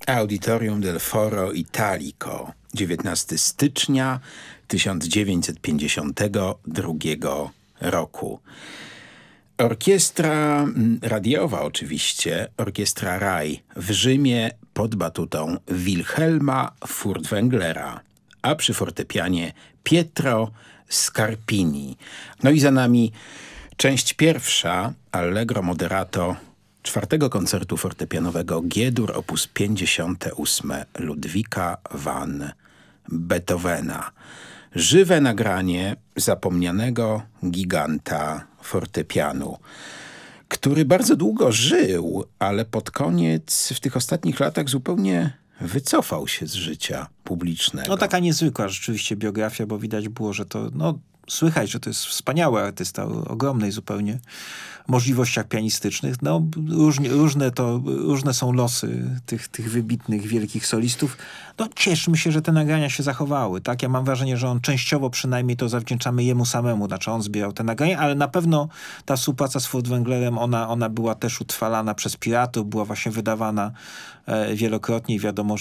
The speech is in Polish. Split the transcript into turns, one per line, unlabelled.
Auditorium del Foro Italico, 19 stycznia 1952 roku. Orkiestra radiowa oczywiście, orkiestra RAI w Rzymie pod batutą Wilhelma Furtwänglera, a przy fortepianie Pietro Scarpini. No i za nami część pierwsza, Allegro moderato czwartego koncertu fortepianowego G-dur op. 58 Ludwika van Beethovena. Żywe nagranie zapomnianego giganta fortepianu, który bardzo długo żył, ale pod koniec, w tych ostatnich latach zupełnie wycofał się z życia publicznego.
No taka niezwykła rzeczywiście biografia, bo widać było, że to, słychać, że to jest wspaniały artysta o ogromnej zupełnie możliwościach pianistycznych. No, różne są losy tych wybitnych, wielkich solistów. No, cieszmy się, że te nagrania się zachowały. Tak? Ja mam wrażenie, że on częściowo przynajmniej to zawdzięczamy jemu samemu. Znaczy on zbierał te nagrania, ale na pewno ta współpraca z Furtwänglerem, ona była też utrwalana przez piratów, była właśnie wydawana wielokrotnie i wiadomo,